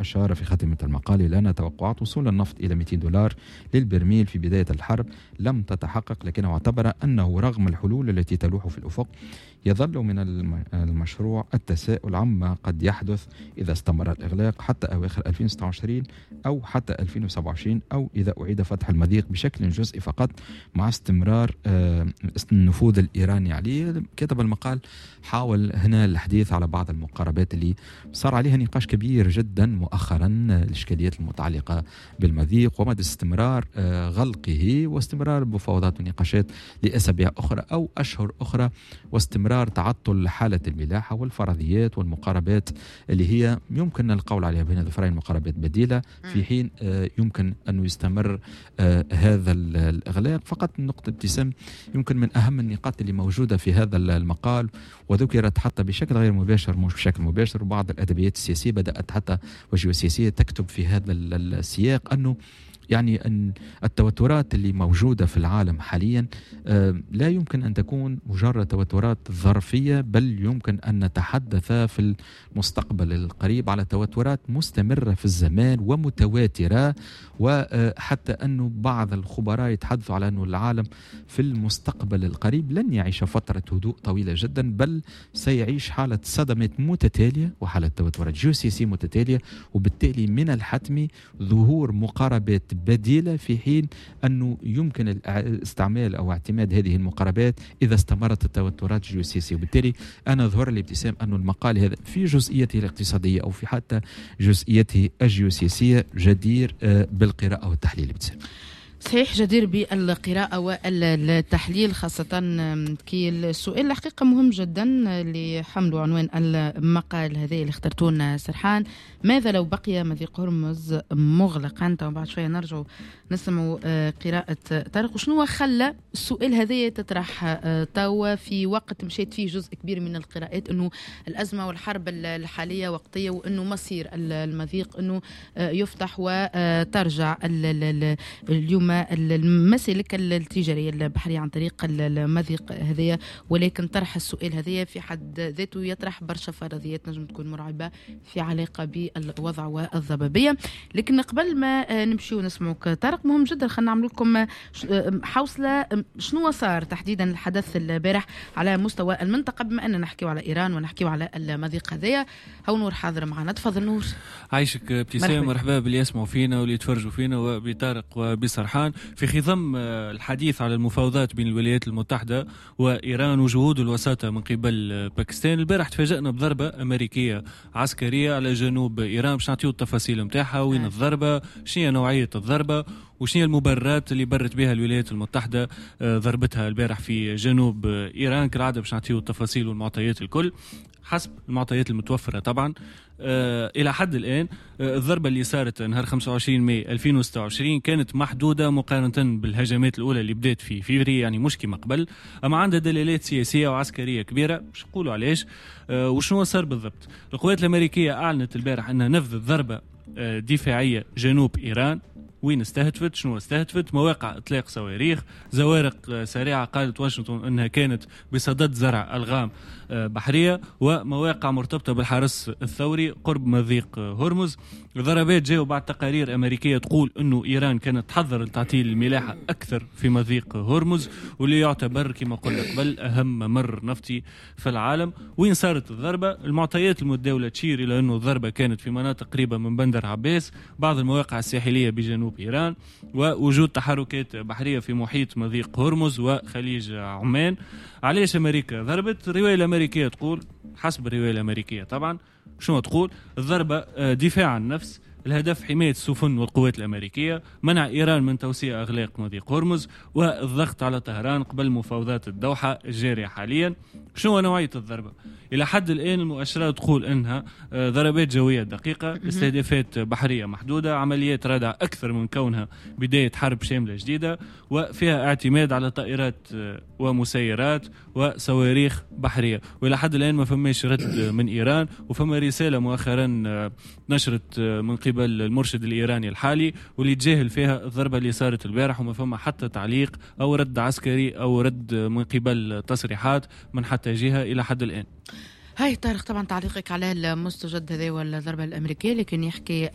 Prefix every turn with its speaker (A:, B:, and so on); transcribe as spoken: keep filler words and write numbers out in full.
A: أشار في خاتمة المقال إلى أن توقعات وصول النفط إلى مئتين دولار للبرميل في بداية الحرب لم تتحقق، لكنه اعتبر أنه رغم الحلول التي تلوح في الأفق يظل من المشروع التساؤل عما قد يحدث إذا استمر الإغلاق حتى أواخر ألفين وستة وعشرين أو حتى ألفين وسبعة وعشرين، أو إذا أعيد فتح المضيق بشكل جزئي فقط مع استمرار النفوذ الإيراني عليه. كتب المقال حاول هنا الحديث على بعض المقاربات اللي صار عليها نقاش كبير جدا مؤخرا، الإشكاليات المتعلقة بالمضيق ومدى استمرار غلقه واستمرار المفاوضات والنقاشات لأسابيع أخرى أو أشهر أخرى، واستمرار تعطل حالة الملاحة والفرضيات والمقاربات اللي هي يمكن القول عليها بين الظفرين مقاربات بديلة، في حين يمكن أن يستمر هذا الإغلاق. فقط نقطة ابتسام يمكن من أهم النقاط اللي موجودة في هذا المقال وذكرت حتى بشكل غير مباشر مش بشكل مباشر، وبعض الأدبيات السياسية بدأت حتى والجيوسياسية تكتب في هذا السياق أنه يعني أن التوترات اللي موجودة في العالم حاليا لا يمكن أن تكون مجرد توترات ظرفية، بل يمكن أن نتحدث في المستقبل القريب على توترات مستمرة في الزمان ومتواترة، وحتى أنه بعض الخبراء يتحدثوا على أنه العالم في المستقبل القريب لن يعيش فترة هدوء طويلة جدا، بل سيعيش حالة صدمات متتالية وحالة توترات جيوسياسية متتالية، وبالتالي من الحتمي ظهور مقاربات بديلة، في حين أنه يمكن استعمال أو اعتماد هذه المقاربات إذا استمرت التوترات الجيوسياسية. وبالتالي أنا ظهر لي ابتسام أن المقال هذا في جزئيته الاقتصادية أو في حتى جزئيته الجيوسياسية جدير بالقراءة والتحليل. ابتسام
B: صحيح، جدير بالقراءة والتحليل، خاصة كي السؤال الحقيقة مهم جدا اللي حملوا عنوان المقال هذه اللي اخترتونا سرحان: ماذا لو بقي مضيق هرمز مغلقا؟ وبعد شوية نرجع نسمع قراءة طارق. وشنو خلى السؤال هذا تطرح توا في وقت مشيت فيه جزء كبير من القراءات انه الأزمة والحرب الحالية وقتية، وانه مصير المضيق انه يفتح وترجع اليوم المسالك التجارية البحرية عن طريق المضيق هذايا، ولكن طرح السؤال هذايا في حد ذاته يطرح برشا فرضيات نجم تكون مرعبة في علاقة بالوضع والضبابية. لكن قبل ما نمشي ونسمعوك طارق، مهم جدا خلينا نعمل لكم حوصلة شنو صار تحديدا الحدث البارح على مستوى المنطقة، بما أننا نحكيو على إيران ونحكيو على المضيق هذايا. هو نور حاضر معنا، تفضل نور.
C: عايشك ابتسام، مرحبا باللي يسمعوا فينا واللي يتفرجوا فينا، وبطارق وبسرحان في خضم الحديث على المفاوضات بين الولايات المتحدة وإيران وجهود الوساطة من قبل باكستان. البارح تفاجأنا بضربة أمريكية عسكرية على جنوب إيران، باش نعطيو التفاصيل متاعها، وين الضربة، شنو نوعية الضربة، وشنو المبررات اللي برت بها الولايات المتحدة ضربتها البارح في جنوب إيران. كالعادة باش نعطيو التفاصيل والمعطيات الكل حسب المعطيات المتوفرة طبعا. آه إلى حد الآن آه الضربة اللي صارت نهار خمسة وعشرين ماي ألفين وستة وعشرين كانت محدودة مقارنة بالهجمات الأولى اللي بدأت في فيفري، يعني مش كما قبل، أما عندها دلالات سياسية وعسكرية كبيرة. مش نقولوا علاش آه وشنو صار بالضبط. القوات الأمريكية أعلنت البارح أنها نفذت ضربة آه دفاعية جنوب إيران. وين استهدفت؟ شنو استهدفت؟ مواقع اطلاق صواريخ، زوارق سريعه قالت واشنطن انها كانت بصدد زرع الغام بحريه، ومواقع مرتبطه بالحرس الثوري قرب مضيق هرمز. ضربات جاءوا بعد تقارير امريكيه تقول انه ايران كانت تحضر لتعطيل الملاحه اكثر في مضيق هرمز، واللي يعتبر كما قلنا قبل اهم ممر نفطي في العالم. وين صارت الضربه؟ المعطيات المتداوله تشير الى انه الضربه كانت في مناطق قريبه من بندر عباس، بعض المواقع الساحليه بجنوب إيران، ووجود تحركات بحرية في محيط مضيق هرمز وخليج عمان. علاش أمريكا ضربت؟ الرواية الأمريكية تقول، حسب الرواية الأمريكية طبعا، شنو تقول؟ الضربة دفاع عن النفس، الهدف حماية السفن والقوات الأمريكية، منع إيران من توسيع أغلاق مضيق هرمز، والضغط على طهران قبل مفاوضات الدوحة الجارية حاليا. شنو نوعية الضربة؟ إلى حد الآن المؤشرات تقول أنها ضربات جوية دقيقة، استهدافات بحرية محدودة، عمليات ردع أكثر من كونها بداية حرب شاملة جديدة، وفيها اعتماد على طائرات ومسيرات وصواريخ بحرية. وإلى حد الآن ما فماش رد من إيران، وفما رسالة مؤخرا نشرت من قبل المرشد الإيراني الحالي واللي تجاهل فيها الضربة اللي صارت البارح، وما فما حتى تعليق أو رد عسكري أو رد من قبل تصريحات من حتى جهة إلى حد الآن.
B: هاي طارق، طبعا تعليقك على المستجد هذا والضربة الأمريكية، لكن يحكي